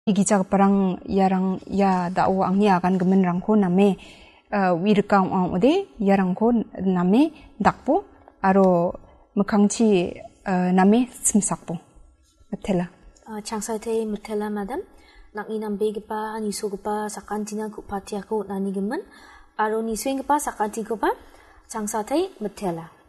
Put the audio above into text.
이기자 perang yarang ya da'u ang yakan gemenrang ko name wirkaung ang ode yarang ko name dakpo aro mekangchi name simsakpo metela 장사태 metela madam nak inam begepa anisogepa sakantina kupatiako nanigemen aro nisuenggepa sakantigopa 장사태 metela